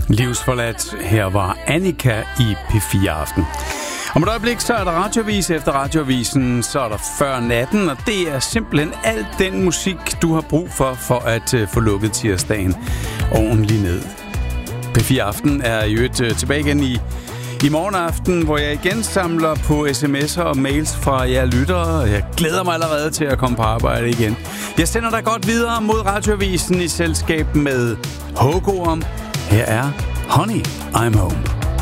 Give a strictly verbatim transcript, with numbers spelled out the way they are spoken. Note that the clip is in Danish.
Livsforladt. Her var Annika i P fire Aften. Om et øjeblik, så er der radioavis. Efter radioavisen, så er der Før Natten, og det er simpelthen al den musik, du har brug for, for at uh, få lukket tirsdagen ordentligt ned. P fire Aften er jo et uh, tilbage igen i, i morgen aften, hvor jeg igen samler på sms'er og mails fra jer lyttere, og jeg glæder mig allerede til at komme på arbejde igen. Jeg sender dig godt videre mod radioavisen i selskab med Hågorm. Her er Honey, I'm Home.